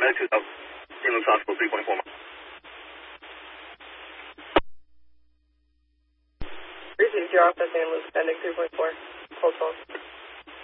Medic 2000. St. Luke's Hospital 3.4 miles. Received your office, St. Luke's, Medic 3.4. Hold phone.